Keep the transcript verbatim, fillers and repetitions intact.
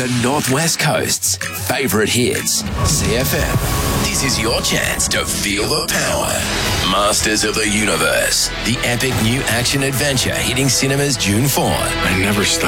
The Northwest Coast's favourite hits. C F M. This is your chance to feel the power. Masters of the Universe. The epic new action adventure hitting cinemas June fourth. I never stop.